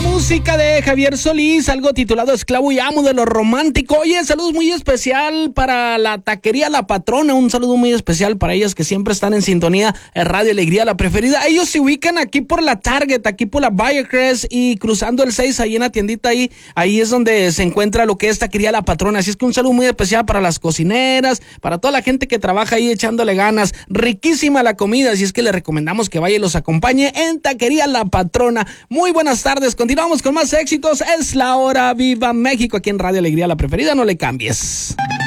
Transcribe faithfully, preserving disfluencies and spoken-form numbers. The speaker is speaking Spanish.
música de Javier Solís, algo titulado Esclavo y Amo de lo Romántico. Oye, saludos muy especial para la taquería La Patrona, un saludo muy especial para ellas que siempre están en sintonía en Radio Alegría, la preferida. Ellos se ubican aquí por la Target, aquí por la Baycrest y cruzando el seis, ahí en la tiendita ahí, ahí es donde se encuentra lo que es taquería La Patrona. Así es que un saludo muy especial para las cocineras, para toda la gente que trabaja ahí echándole ganas. Riquísima la comida, así es que le recomendamos que vaya y los acompañe en taquería La Patrona. Muy buenas tardes, continuamos con más éxitos. Es la hora. Viva México aquí en Radio Alegría, la preferida. No le cambies.